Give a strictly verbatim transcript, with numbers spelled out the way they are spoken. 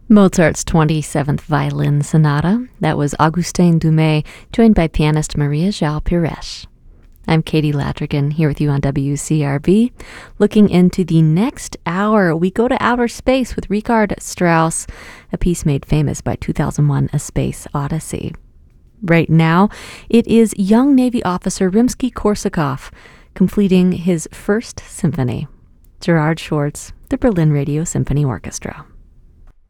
Mozart's twenty-seventh Violin Sonata. That was Augustin Dumay, joined by pianist Maria João Pires. I'm Katie Ladrigan, here with you on W C R B. Looking into the next hour, we go to outer space with Richard Strauss, a piece made famous by two thousand one A Space Odyssey. Right now, it is young Navy officer Rimsky-Korsakov completing his first symphony. Gerard Schwartz, the Berlin Radio Symphony Orchestra.